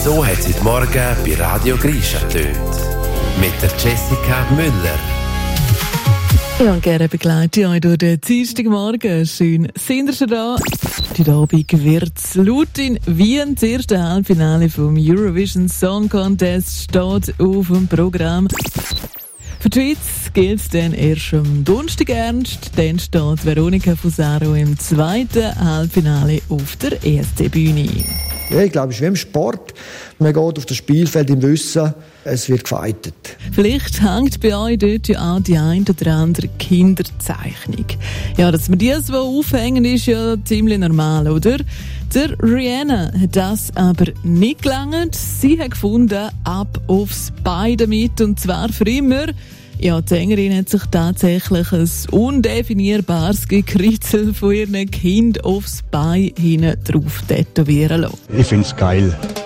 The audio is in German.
So hat es heute Morgen bei Radio Grisha getönt. Mit der Jessica Müller. Ja, und gerne begleite ich euch durch den Dienstagmorgen. Schön, sind ihr schon da? Heute Abend wird es laut in Wien. Das erste Halbfinale vom Eurovision Song Contest steht auf dem Programm. Für die Schweiz gilt es dann erst am Donnerstag ernst. Dann steht Veronica Fusaro im zweiten Halbfinale auf der ersten Bühne. Ja, ich glaube, es ist wie im Sport. Man geht auf das Spielfeld im Wissen, es wird gefightet. Vielleicht hängt bei euch dort ja auch die ein oder andere Kinderzeichnung. Ja, dass wir die so aufhängen, ist ja ziemlich normal, oder? Der Rihanna hat das aber nicht gelangt. Sie hat gefunden, ab aufs Bein damit, und zwar für immer. Ja, die Sängerin hat sich tatsächlich ein undefinierbares Gekritzel von ihrem Kind aufs Bein hinten drauf tätowieren lassen. Ich find's geil.